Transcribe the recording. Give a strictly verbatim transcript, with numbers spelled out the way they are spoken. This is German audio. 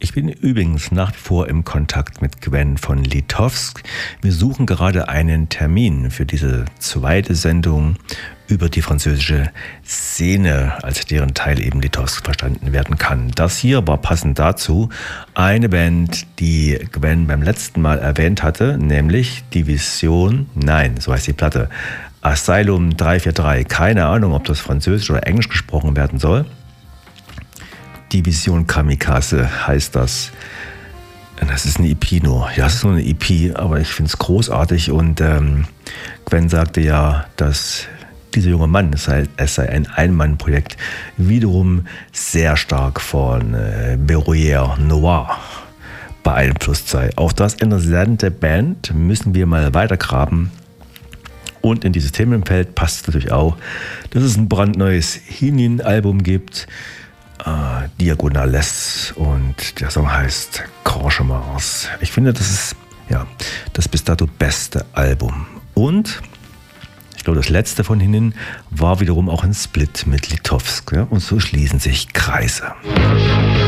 Ich bin übrigens nach wie vor im Kontakt mit Gwen von Litovsk. Wir suchen gerade einen Termin für diese zweite Sendung über die französische Szene, als deren Teil eben Litovsk verstanden werden kann. Das hier war passend dazu eine Band, die Gwen beim letzten Mal erwähnt hatte, nämlich Division, nein, so heißt die Platte, Asylum drei vier drei. Keine Ahnung, ob das Französisch oder Englisch gesprochen werden soll. Division Kamikaze heißt das. Das ist eine E P nur. Ja, es ist nur eine E P, aber ich finde es großartig. Und ähm, Gwen sagte ja, dass dieser junge Mann, es sei, es sei ein Ein-Mann-Projekt, wiederum sehr stark von äh, Bruyère Noir beeinflusst sei. Auch das interessante Band, müssen wir mal weitergraben. Und in dieses Themenfeld passt natürlich auch, dass es ein brandneues Hinin-Album gibt, äh, Diagonales, und der Song heißt Cauchemars. Ich finde, das ist ja das bis dato beste Album. Und ich glaube, das letzte von Hinin war wiederum auch ein Split mit Litovsk. Ja? Und so schließen sich Kreise.